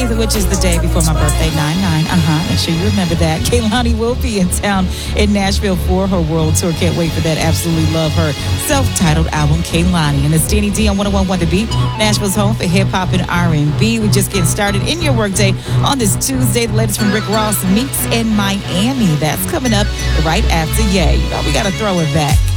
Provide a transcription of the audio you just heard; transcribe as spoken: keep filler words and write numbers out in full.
nineteenth, which is the day before my birthday, nine nine. Uh-huh. Make sure you remember that. Kehlani will be in town in Nashville for her world tour. Can't wait for that. Absolutely love her self-titled album, Kehlani. And it's Danny D on one oh one point one The Beat, Nashville's home for hip-hop and R and B. We're just getting started in your workday on this Tuesday. The latest from Rick Ross, Meeks in Miami. That's coming up right after Yay. You know, we got to throw it back.